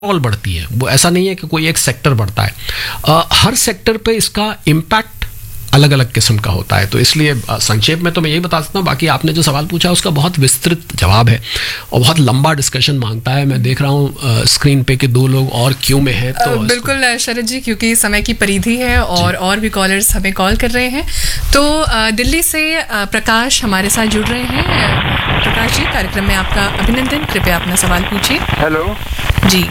All बढ़ती है, वो ऐसा नहीं है कि कोई एक सेक्टर बढ़ता है। हर सेक्टर पे इसका इम्पैक्ट अलग अलग किस्म का होता है। तो इसलिए संक्षेप में तो मैं यही बता सकता हूँ। बाकी आपने जो सवाल पूछा उसका बहुत विस्तृत जवाब है और बहुत लंबा डिस्कशन मांगता है। मैं देख रहा हूँ स्क्रीन पे कि दो लोग और क्यू में हैं। तो बिल्कुल शरद जी, क्योंकि समय की परिधि है और भी कॉलर्स हमें कॉल कर रहे हैं। तो दिल्ली से प्रकाश हमारे साथ जुड़ रहे हैं। प्रकाश जी, कार्यक्रम में आपका अभिनंदन। कृपया अपना सवाल पूछिए। हेलो जी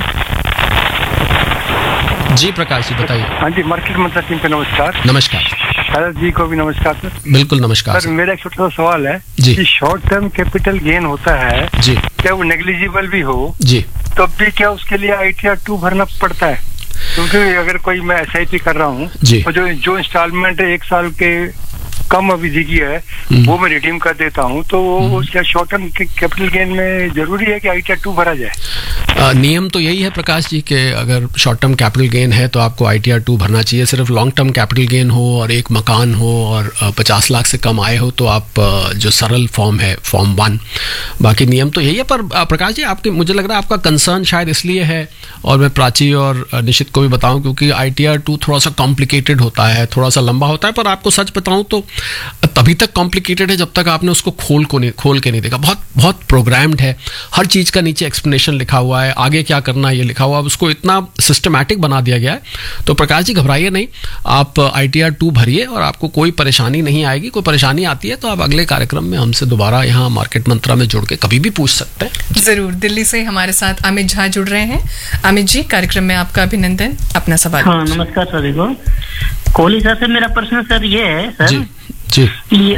जी प्रकाश जी बताइए। हाँ जी, मार्केट मंत्रा टीम पे नमस्कार। नमस्कार शरद जी को भी नमस्कार सर। बिल्कुल नमस्कार सर। मेरा एक छोटा सा सवाल है जी। कि शॉर्ट टर्म कैपिटल गेन होता है जी, क्या वो नेग्लिजिबल भी हो जी, तो भी क्या उसके लिए ITR 2 भरना पड़ता है? क्योंकि अगर कोई मैं SIP कर रहा हूँ और जो इंस्टॉलमेंट 1 साल के कम अवधि की है वो मैं रिडीम कर देता हूँ, तो वो क्या शॉर्ट टर्म कैपिटल गेन में जरूरी है कि ITR 2 भरा जाए? नियम तो यही है प्रकाश जी कि अगर शॉर्ट टर्म कैपिटल गेन है तो आपको ITR 2 भरना चाहिए। सिर्फ लॉन्ग टर्म कैपिटल गेन हो और एक मकान हो और 50 लाख से कम आए हो तो आप जो सरल फॉर्म है फॉर्म 1, बाकी नियम तो यही है। पर प्रकाश जी आपके, मुझे लग रहा है आपका कंसर्न शायद इसलिए है, और मैं प्राची और निशित को भी बताऊं, क्योंकि ITR 2 थोड़ा सा कॉम्प्लिकेटेड होता है, थोड़ा सा लंबा होता है। पर आपको सच बताऊं तो तभी तक कॉम्प्लिकेटेड है जब तक आपने उसको खोल के नहीं देखा। बहुत बहुत प्रोग्राम्ड है, हर चीज़ का नीचे एक्सप्लेनेशन लिखा हुआ है, आगे क्या करना है ये लिखा हुआ है, उसको इतना सिस्टमैटिक बना दिया गया है। तो प्रकाश जी घबराइए नहीं, आप ITR 2 भरिए और आपको कोई परेशानी नहीं आएगी। कोई परेशानी आती है तो आप अगले कार्यक्रम में हमसे दोबारा यहाँ मार्केट मंत्रा में जुड़ के कभी भी पूछ सकते हैं। जरूर। दिल्ली से हमारे साथ अमित झा जुड़ रहे हैं। अमित जी, कार्यक्रम में आपका अभिनंदन। अपना सवाल। हाँ, नमस्कार सभी को। कोहली सर से मेरा प्रश्न सर ये है सर जी कि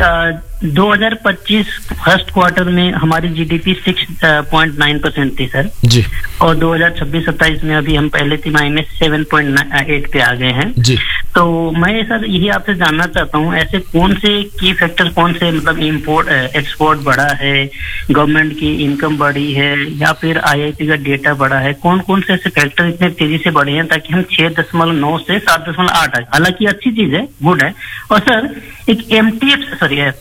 2025 फर्स्ट क्वार्टर में हमारी GDP 6.9% थी सर जी, और 2026-27 में अभी हम पहले तिमाही में 7.8 पे आ गए हैं जी। तो मैं सर यही आपसे जानना चाहता हूँ, ऐसे कौन से की फैक्टर, कौन से मतलब इम्पोर्ट एक्सपोर्ट बढ़ा है, गवर्नमेंट की इनकम बढ़ी है, या फिर IIP का डेटा बढ़ा है, कौन कौन से ऐसे फैक्टर इतने तेजी से बढ़े हैं ताकि हम 6.9 से 7.8 आए? हालांकि अच्छी चीज है, गुड है। और सर एक MTF सॉरी है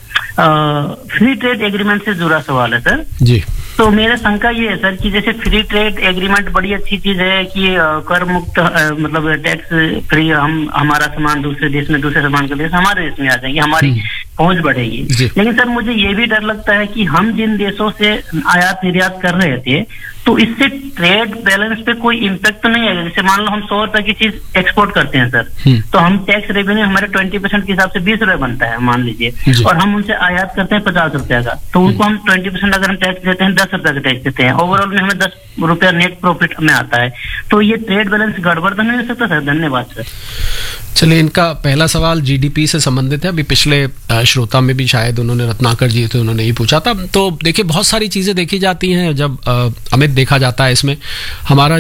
फ्री ट्रेड एग्रीमेंट से जुड़ा सवाल है सर जी। तो मेरा शंका ये है सर कि जैसे फ्री ट्रेड एग्रीमेंट बड़ी अच्छी चीज है कि कर मुक्त मतलब टैक्स फ्री, हम हमारा सामान दूसरे देश में, दूसरे सामान के देश हमारे देश में आ जाएंगे, हमारी पहुंच बढ़ेगी। लेकिन सर मुझे ये भी डर लगता है कि हम जिन देशों से आयात निर्यात कर रहे थे तो इससे ट्रेड बैलेंस पे कोई इम्पैक्ट तो नहीं आएगा। जैसे मान लो हम 100 रुपए की चीज एक्सपोर्ट करते हैं सर, तो हम टैक्स रेवेन्यू हमारे 20% के हिसाब से 20 रुपए बनता है मान लीजिए, और हम उनसे आयात करते हैं 50 रुपए का, तो उनको हम 20% अगर हम टैक्स देते हैं 10 रुपए का टैक्स देते हैं, ओवरऑल में हमें 10 रुपया नेट प्रॉफिट में आता है। तो ये ट्रेड बैलेंस गड़बड़ तो नहीं हो सकता सर? धन्यवाद सर। चलिए, इनका पहला सवाल GDP से संबंधित है। अभी पिछले श्रोता में भी शायद उन्होंने, रत्नाकर जी थे, उन्होंने ही पूछा था। तो देखिए बहुत सारी चीज़ें देखी जाती हैं जब अमित देखा जाता है इसमें। हमारा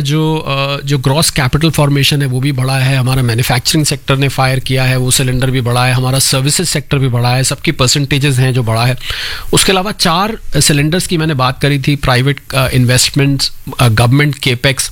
जो ग्रॉस कैपिटल फॉर्मेशन है वो भी बढ़ा है, हमारा मैन्युफैक्चरिंग सेक्टर ने फायर किया है, वो सिलेंडर भी बढ़ा है, हमारा सर्विसेज सेक्टर भी बढ़ा है, सबकी परसेंटेजेस हैं जो बढ़ा है। उसके अलावा 4 सिलेंडर्स की मैंने बात करी थी, private investments, government capex,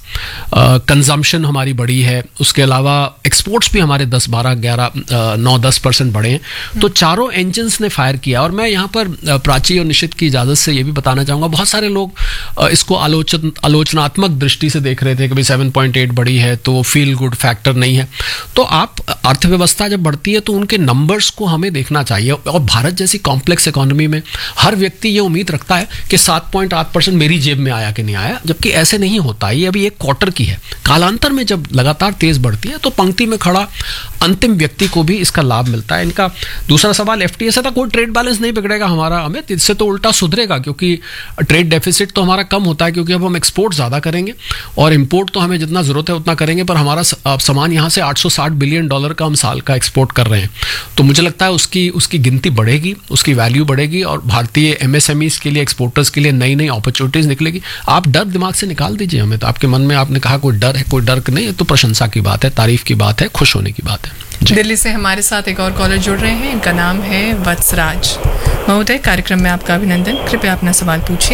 consumption हमारी बढ़ी है। उसके अलावा एक्सपोर्ट्स भी हमारे 10, 12, 11, 9-10% बढ़े हैं। तो चारों इंजन्स ने फायर किया। और मैं यहाँ पर प्राची और निशित की इजाज़त से ये भी बताना चाहूँगा, बहुत सारे लोग इसको आलोचनात्मक दृष्टि से देख रहे थे कि भाई 7.8 बढ़ी है तो वो फील गुड फैक्टर नहीं है। तो आप अर्थव्यवस्था जब बढ़ती है तो उनके नंबर्स को हमें देखना चाहिए। और भारत जैसी कॉम्प्लेक्स इकोनॉमी में हर व्यक्ति ये उम्मीद रखता है कि 7.8% मेरी जेब में आया कि नहीं आया, जबकि ऐसे नहीं होता। ये अभी एक क्वार्टर की है। कालांतर में जब लगातार तेज बढ़ती है तो पंक्ति में खड़ा अंतिम व्यक्ति को भी इसका लाभ मिलता है। इनका दूसरा सवाल FTA से था, कोई ट्रेड बैलेंस नहीं बिगड़ेगा हमारा अमित, इससे तो उल्टा सुधरेगा, क्योंकि ट्रेड डेफिसिट तो हमारा कम होता है क्योंकि अब हम एक्सपोर्ट ज़्यादा करेंगे और इंपोर्ट तो हमें जितना ज़रूरत है उतना करेंगे। पर हमारा सामान यहाँ से $860 बिलियन का हम साल का एक्सपोर्ट कर रहे हैं। तो मुझे लगता है उसकी गिनती बढ़ेगी, उसकी वैल्यू बढ़ेगी और भारतीय MSMEs के लिए, एक्सपोर्टर्स के लिए नई नई अपॉर्चुनिटीज़ निकलेगी। आप डर दिमाग से निकाल दीजिए हमें। तो आपके मन में आपने कहा कोई डर है, कोई डर नहीं है, तो प्रशंसा की बात है, तारीफ की बात है, खुश होने की बात है। दिल्ली से हमारे साथ एक और कॉलर जुड़ रहे हैं। इनका नाम है वत्सराज महोदय। कार्यक्रम में आपका अभिनंदन। कृपया अपना सवाल पूछिए।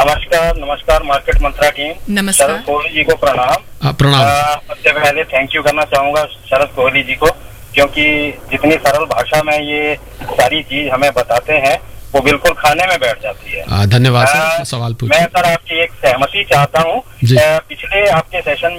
नमस्कार मार्केट मंत्रा टीम। नमस्कार। शरद कोहली जी को प्रणाम। सबसे पहले थैंक यू करना चाहूंगा शरद कोहली जी को, क्योंकि जितनी सरल भाषा में ये सारी चीज हमें बताते हैं वो बिल्कुल खाने में बैठ जाती है। धन्यवाद सर, सवाल पूछिए। मैं सर आपकी एक सहमति चाहता हूँ। पिछले आपके सेशन